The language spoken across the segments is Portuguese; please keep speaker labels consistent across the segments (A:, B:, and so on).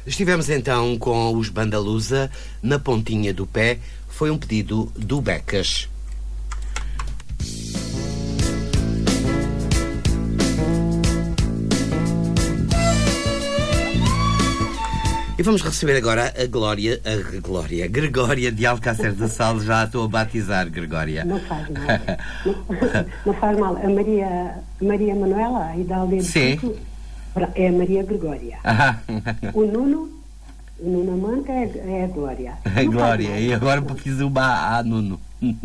A: Estivemos então com os Bandalusa na pontinha do pé. Foi um pedido do Becas. E vamos receber agora a Gregória de Alcácer de Sal. Já a estou a batizar, Gregória.
B: Não faz mal. Não faz mal. A Maria Manuela, aí da aldeia de Pico, é a Maria Gregória. O Nuno Manca é a Glória.
A: A Glória. E agora fiz o Nuno.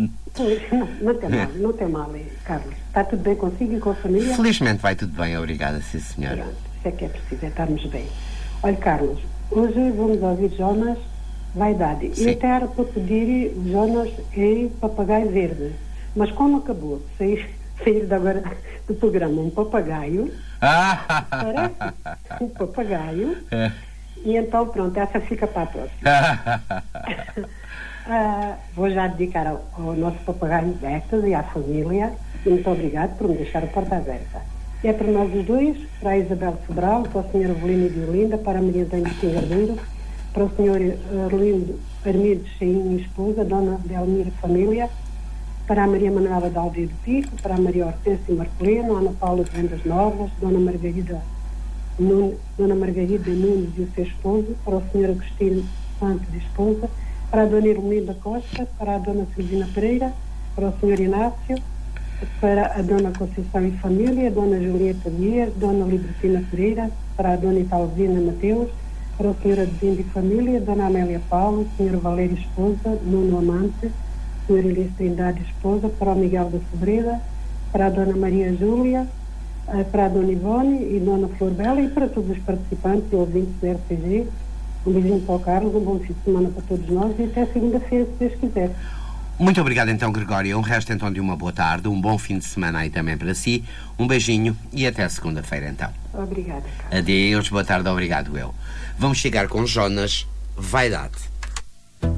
B: Não tem mal, Carlos. Está tudo bem consigo e com a família?
A: Felizmente vai tudo bem, obrigada, sim senhora.
B: Pronto, isso é que é preciso, é estarmos bem. Olha, Carlos, hoje vamos ouvir Jonas Vaidade.
A: Sim.
B: E até era para pedir Jonas em Papagaio Verde. Mas como acabou de sair de agora do programa um papagaio, parece um papagaio, e então pronto, essa fica para a próxima. Vou já dedicar ao nosso papagaio Becas e à família. Muito obrigado por me deixar a porta aberta. É para nós os dois, para a Isabel Sobral, para o Sr. Avelino de Olinda, para a Maria Antônia de Pingardeiro, para o Sr. Armindo Cheinho e esposa, Dona Delmira Família, para a Maria Manuela da Aldeia do Pico, para a Maria Hortência Marcolino, Ana Paula de Vendas Novas, Dona Margarida Nunes e o seu esposo, para o Sr. Agostinho Santos e esposa, para a Dona Irmelinda Costa, para a Dona Silvina Pereira, para o Sr. Inácio, para a Dona Conceição e família, Dona Julieta Dias, Dona Libertina Pereira, para a Dona Italvina Mateus, para o Sr. Adezindo e família, Dona Amélia Paulo, Sr. Valério esposa, Nuno Amante, Sr. Elias Trindade esposa, para o Miguel da Sobreda, para a Dona Maria Júlia, para a Dona Ivone e Dona Flor Bela e para todos os participantes e ouvintes do RCG. Um beijinho para o Carlos, um bom fim de semana para todos nós e até segunda-feira, se Deus quiser.
A: Muito obrigado então, Gregória. Um resto então de uma boa tarde, um bom fim de semana aí também para si. Um beijinho e até segunda-feira então.
B: Obrigada.
A: Adeus, boa tarde, obrigado eu. Vamos chegar com Jonas Vaidade.